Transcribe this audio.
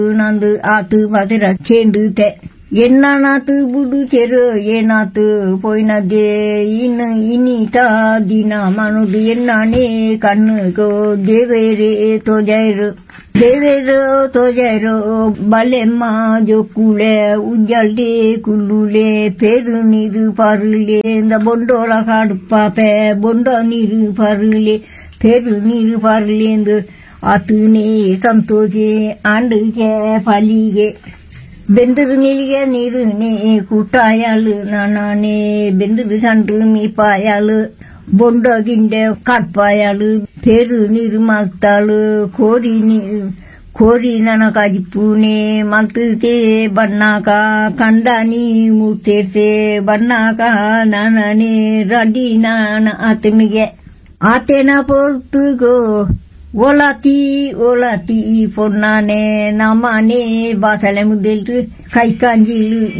ನಂದು ಆತು ಮದರ ಕೇಂಡುತ್ತೆ ಎನ್ನಾತು ಬುಡು ಚೆರು ಏನಾತು ಪೋಯ್ನದೆ ಇನ್ನು ಇನ್ನಿತ ದಿನ ಮನುದು ಎನ್ನಾನೇ ಕಣ್ಣುಗೋ ದೇವೇರೇ ತೋಜೈರು ಬಲೆಮ್ಮ ಜೊಕ್ಕುಳೆ ಉಜ್ಜಲ್ದೆ ಕುಲ್ಲುಲೆ ಪೆರು ನೀರು ಪರುಲೆ ಬೊಂಡೋಳ ಕಾಡುಪಾಪೆ ಬೊಂಡ ನೀರು ಪರುಲೆ ಪೆರು ನೀರು ಪರುಲೆ ಎಂದು ಆತನೇ ಸಂತೋಷೆ ಆಂಡುಗೆ ಫಲಿಗೆ ಬೆಂದರು ನೀಲಿಗೆ ನೀರು ನೇ ಕೂಟಾಯಾಳು ನಾನೇ ಬೆಂದರು ಸಂಡ್ರು ಮೀಪಾಯಾಳು ಬೊಂಡ ಗಿಂಡೆ ಕಟ್ಪಾಯಾಳು ಪೆರು ನೀರು ಮಾಗ್ತಾಳು ಕೋರಿ ನನಕಾಜಿ ಪೂನೆ ಮಲ್ತುತೆ ಬಣ್ಣಾಕ ಕಂಡಾನಿ ಮುತ್ತೇರ್ತೆ ಬಣ್ಣಾಕ ನಾನೇ ರಡಿ ನಾನ ಆತನ ಪೊರ್ತುಗೋ ಓಲಾತಿ ಪೊನ್ನಾನೆ ನಮ್ಮನೆ ಬಾಸಲೆ ಮುದ್ದೆಲ್ತು ಕೈ ಕಾಂಜಿಲು